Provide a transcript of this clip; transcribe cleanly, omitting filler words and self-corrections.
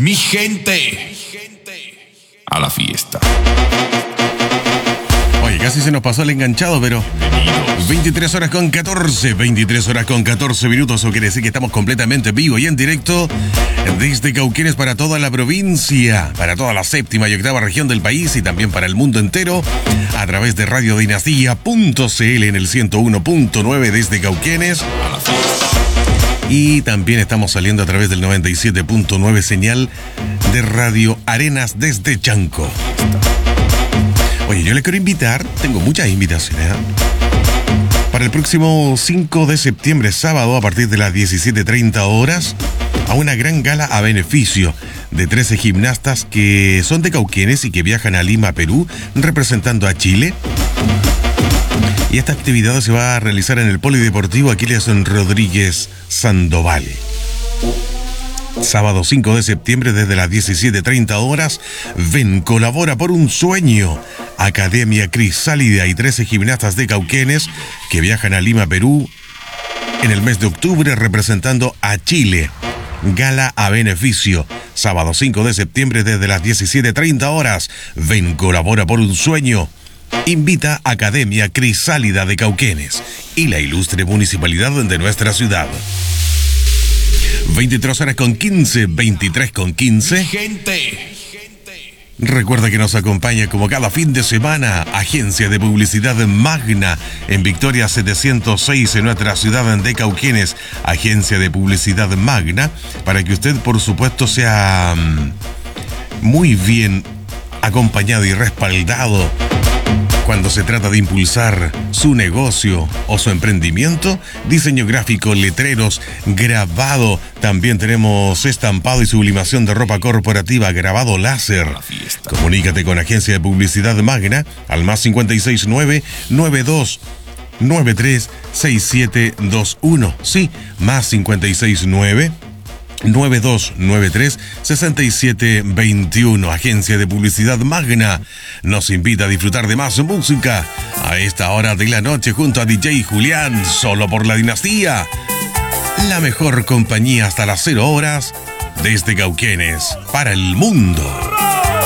Mi gente, a la fiesta. Oye, casi se nos pasó el enganchado, pero 23 horas con 14 minutos. Eso quiere decir que estamos completamente vivos y en directo desde Cauquenes para toda la provincia, para toda la séptima y octava región del país y también para el mundo entero a través de radiodinastía.cl en el 101.9 desde Cauquenes. Y también estamos saliendo a través del 97.9 señal de Radio Arenas desde Chanco. Oye, yo le quiero invitar, tengo muchas invitaciones, para el próximo 5 de septiembre, sábado, a partir de las 17:30 horas, a una gran gala a beneficio de 13 gimnastas que son de Cauquenes y que viajan a Lima, Perú, representando a Chile. Y esta actividad se va a realizar en el Polideportivo Aquiles Rodríguez Sandoval. Sábado 5 de septiembre desde las 17:30 horas, ven, colabora por un sueño. Academia Crisálida y 13 gimnastas de Cauquenes que viajan a Lima, Perú, en el mes de octubre representando a Chile. Gala a beneficio. Sábado 5 de septiembre desde las 17:30 horas, ven, colabora por un sueño. Invita Academia Crisálida de Cauquenes y la ilustre municipalidad de nuestra ciudad. 23 horas con 15, 23 con 15. Gente. Recuerda que nos acompaña como cada fin de semana Agencia de Publicidad Magna en Victoria 706 en nuestra ciudad de Cauquenes. Agencia de Publicidad Magna para que usted por supuesto sea muy bien acompañado y respaldado cuando se trata de impulsar su negocio o su emprendimiento. Diseño gráfico, letreros, grabado. También tenemos estampado y sublimación de ropa corporativa, grabado láser. Comunícate con Agencia de Publicidad Magna al más 569-9293-6721. Sí, más 569-9293-6721. Agencia de Publicidad Magna nos invita a disfrutar de más música a esta hora de la noche junto a DJ Julián, solo por la Dinastía. La mejor compañía hasta las 0 horas desde Cauquenes para el mundo.